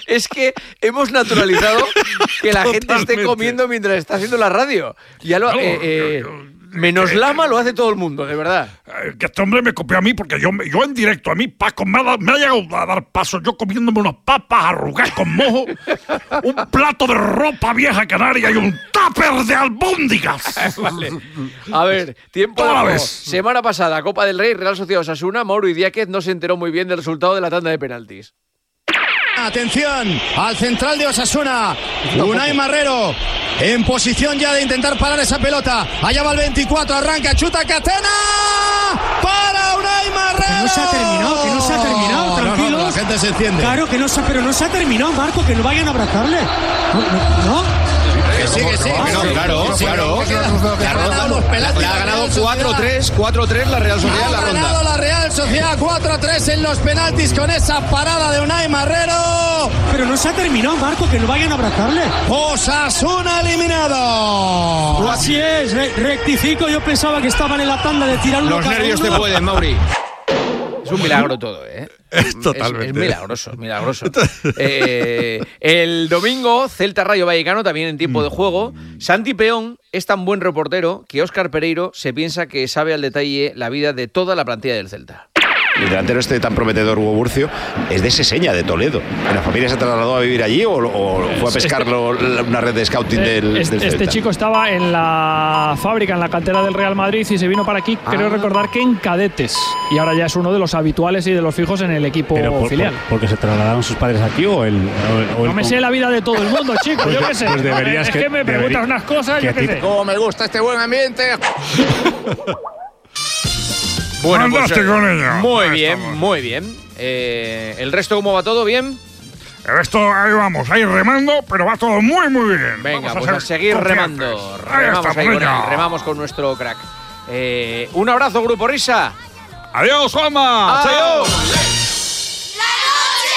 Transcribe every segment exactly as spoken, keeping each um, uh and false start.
Es que hemos naturalizado que la gente esté comiendo mientras está haciendo la radio. Ya lo, no, eh, eh, yo, yo, menos Lama lo hace todo el mundo, de verdad. Eh, que este hombre me copió a mí porque yo, yo en directo, a mí Paco me ha, me ha llegado a dar paso, yo comiéndome unas papas arrugadas con mojo, un plato de ropa vieja canaria y un tupper de albóndigas. Vale. A ver, tiempo de juego. Semana pasada, Copa del Rey, Real Sociedad Osasuna, Mauro Idiáquez no se enteró muy bien del resultado de la tanda de penaltis. Atención al central de Osasuna, Unai Marrero, en posición ya de intentar parar esa pelota. Allá va el veinticuatro, arranca, chuta Catena, para Unai Marrero. Que no se ha terminado, que no se ha terminado, tranquilos. No, no, la gente se enciende. Claro que no se, pero no se ha terminado, Marco, que no vayan a abrazarle. No, no, no. Que sí, que sí, que no, claro, claro. Le ha ganado cuatro tres, cuatro tres la Real Sociedad en la ronda. Ha ganado la Real Sociedad cuatro tres en los penaltis con esa parada de Unai Marrero. Pero no se ha terminado, Marco, que no vayan a abrazarle. Osasuna eliminado. Así es, re- rectifico, yo pensaba que estaban en la tanda de tirar uno. Los nervios te pueden, Mauri. Es un milagro todo, ¿eh? Es totalmente. Es, es milagroso, milagroso. eh, el domingo, Celta Rayo Vallecano, también en tiempo de juego. Santi Peón es tan buen reportero que Óscar Pereiro se piensa que sabe al detalle la vida de toda la plantilla del Celta. El delantero este tan prometedor, Hugo Burcio, es de Seseña, de Toledo. ¿La familia se trasladó a vivir allí o, o fue a pescarlo este, una red de scouting del, este, del Celta? Este chico estaba en la fábrica, en la cantera del Real Madrid y se vino para aquí, ah. creo recordar que en cadetes. Y ahora ya es uno de los habituales y de los fijos en el equipo por, filial. Por, ¿Porque se trasladaron sus padres aquí o el...? O, o no el, me sé la vida de todo el mundo, chico, pues yo qué sé. Pues deberías es que, que me preguntas debería, unas cosas, que yo qué sé. Cómo me gusta este buen ambiente. Bueno, pues, eh, muy ahí bien, estamos. muy bien. Eh, ¿El resto cómo va todo? ¿Bien? El resto, ahí vamos, ahí remando, pero va todo muy, muy bien. Venga, vamos pues a, a seguir confiantes. remando. Ahí Remamos está, ahí con niño. él, remamos con nuestro crack. Eh, un abrazo, Grupo Risa. Adiós, Juanma. Adiós. La noche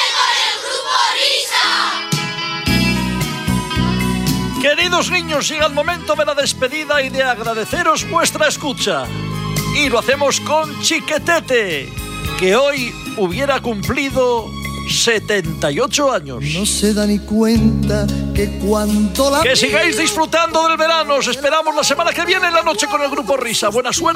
con el Grupo Risa. Queridos niños, llega el momento de la despedida y de agradeceros vuestra escucha. Y lo hacemos con Chiquetete, que hoy hubiera cumplido setenta y ocho años. No se da ni cuenta que cuando la... Que sigáis disfrutando del verano. Os esperamos la semana que viene en la noche con el Grupo Risa. Buena suerte.